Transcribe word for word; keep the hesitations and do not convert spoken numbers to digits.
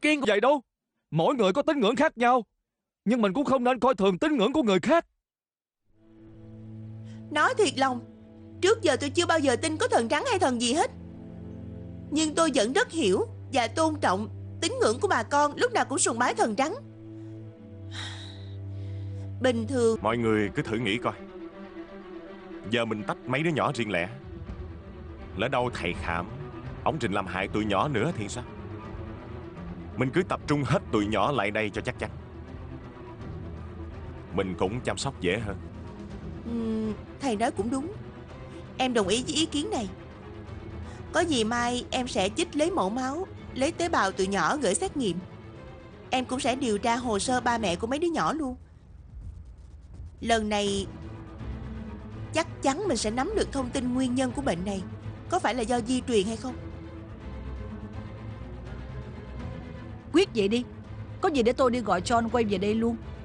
Kiên vậy đâu. Mỗi người có tín ngưỡng khác nhau, nhưng mình cũng không nên coi thường tín ngưỡng của người khác. Nói thiệt lòng, trước giờ tôi chưa bao giờ tin có thần trắng hay thần gì hết. Nhưng tôi vẫn rất hiểu và tôn trọng tín ngưỡng của bà con lúc nào cũng sùng bái thần trắng. Bình thường Mọi người cứ thử nghĩ coi, giờ mình tách mấy đứa nhỏ riêng lẻ, lỡ đâu thầy Khảm ổng trình làm hại tụi nhỏ nữa thì sao? Mình cứ tập trung hết tụi nhỏ lại đây cho chắc chắn. Mình cũng chăm sóc dễ hơn. uhm, Thầy nói cũng đúng. Em đồng ý với ý kiến này. Có gì mai em sẽ chích lấy mẫu máu, lấy tế bào tụi nhỏ gửi xét nghiệm. Em cũng sẽ điều tra hồ sơ ba mẹ của mấy đứa nhỏ luôn. Lần này chắc chắn mình sẽ nắm được thông tin nguyên nhân của bệnh này, có phải là do di truyền hay không. Quyết vậy đi. Có gì để tôi đi gọi John quay về đây luôn.